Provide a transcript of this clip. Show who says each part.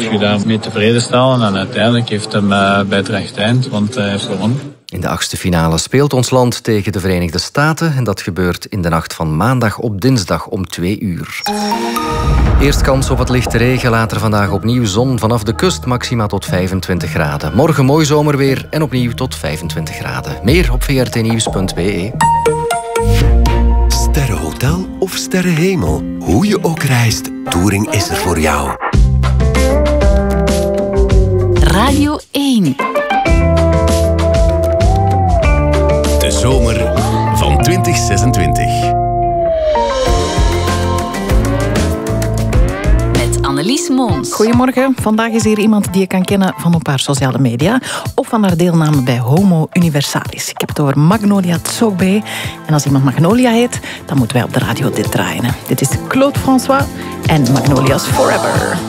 Speaker 1: je daarmee tevreden stellen. En uiteindelijk heeft hem bij het rechte eind, want hij heeft gewonnen.
Speaker 2: In de 8e finale speelt ons land tegen de Verenigde Staten. En dat gebeurt in de nacht van maandag op dinsdag om 2:00. Eerst kans op wat lichte regen, later vandaag opnieuw zon vanaf de kust, maxima tot 25 graden. Morgen mooi zomerweer en opnieuw tot 25 graden. Meer op vrtnieuws.be.
Speaker 3: Sterrenhotel of sterrenhemel. Hoe je ook reist, Touring is er voor jou.
Speaker 4: Radio 1.
Speaker 3: De zomer van 2026.
Speaker 4: Annelies Mons.
Speaker 5: Goedemorgen. Vandaag is hier iemand die je kan kennen van op haar sociale media of van haar deelname bij Homo Universalis. Ik heb het over Magnolia Tsobe. En als iemand Magnolia heet, dan moeten wij op de radio dit draaien. Dit is Claude François en Magnolia's Forever.